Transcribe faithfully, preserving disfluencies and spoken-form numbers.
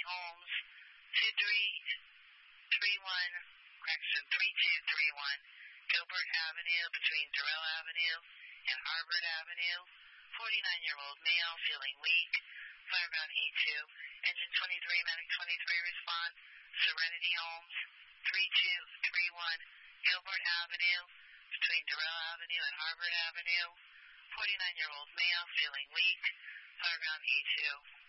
Holmes, two three three one, correction, three two three one, Gilbert Avenue between Durrell Avenue and Harvard Avenue. forty-nine-year-old male feeling weak. Firebound E two, engine twenty-three, medic twenty-three, response. Serenity Holmes, three two three one, Gilbert Avenue between Durrell Avenue and Harvard Avenue. forty-nine-year-old male feeling weak. Firebound E two.